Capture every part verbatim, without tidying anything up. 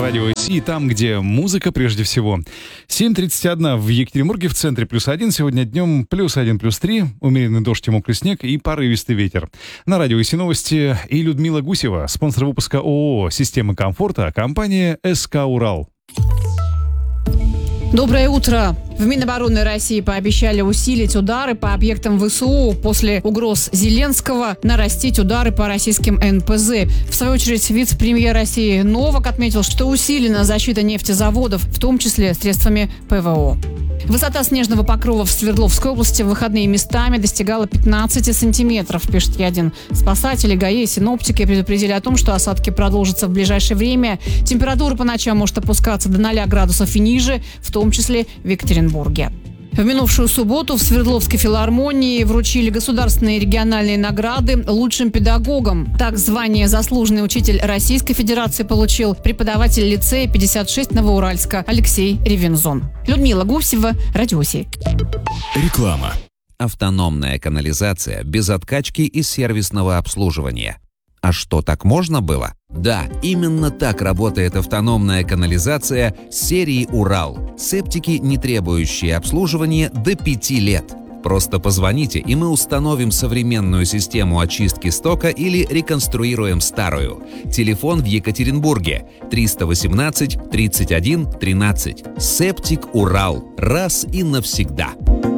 радио Си, там, где музыка прежде всего. семь тридцать один в Екатеринбурге, в центре плюс один. Сегодня днем плюс один, плюс три. Умеренный дождь и мокрый снег и порывистый ветер. На радио Си новости и Людмила Гусева, спонсор выпуска ООО «Системы комфорта», компания СК «Урал». Доброе утро. В Минобороны России пообещали усилить удары по объектам ВСУ после угроз Зеленского нарастить удары по российским эн пэ зэ. В свою очередь, вице-премьер России Новак отметил, что усилена защита нефтезаводов, в том числе средствами пэ вэ о. Высота снежного покрова в Свердловской области в выходные местами достигала пятнадцати сантиметров, пишет Ядин. Спасатели, ГАИ и синоптики предупредили о том, что осадки продолжатся в ближайшее время. Температура по ночам может опускаться до ноля градусов и ниже, в том числе в Екатеринбурге. В минувшую субботу в Свердловской филармонии вручили государственные и региональные награды лучшим педагогам. Так, звание «Заслуженный учитель Российской Федерации» получил преподаватель лицея пятьдесят шесть Новоуральска Алексей Ревензон. Людмила Гусева, Радио Си. Реклама. Автономная канализация без откачки и сервисного обслуживания. А что, так можно было? Да, именно так работает автономная канализация серии «Урал». Септики, не требующие обслуживания до пяти лет. Просто позвоните, и мы установим современную систему очистки стока или реконструируем старую. Телефон в Екатеринбурге триста восемнадцать тридцать один тринадцать. Септик «Урал». Раз и навсегда.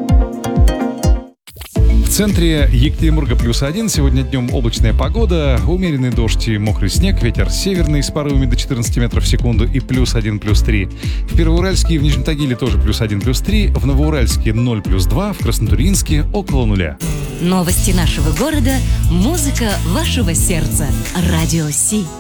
В центре Екатеринбурга плюс один. Сегодня днем облачная погода, умеренный дождь и мокрый снег, ветер северный с порывами до четырнадцати метров в секунду и плюс один, плюс три. В Первоуральске и в Нижнем Тагиле тоже плюс один, плюс три. В Новоуральске ноль, плюс два. В Краснотурьинске около нуля. Новости нашего города, музыка вашего сердца. Радио Си.